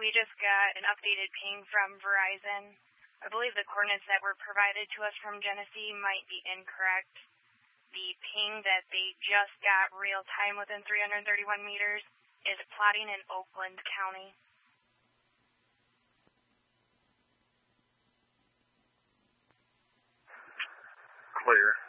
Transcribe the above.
we just got an updated ping from Verizon. I believe the coordinates that were provided to us from Genesee might be incorrect. The ping that they just got real time within 331 meters is plotting in Oakland County. Clear.